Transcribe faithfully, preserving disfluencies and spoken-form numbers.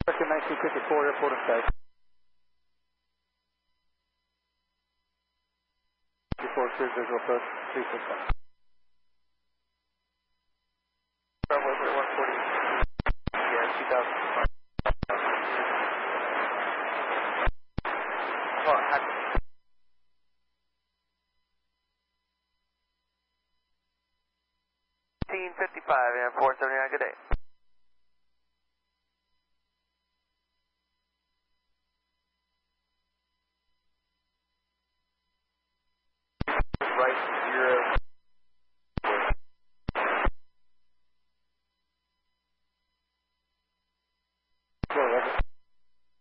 American nineteen fifty-four, airport of Sky. fifty-four, clear visual approach, three six one. Bravo, one forty, yeah, two thousand. nineteen fifty-five and four seventy-nine, good day. Right.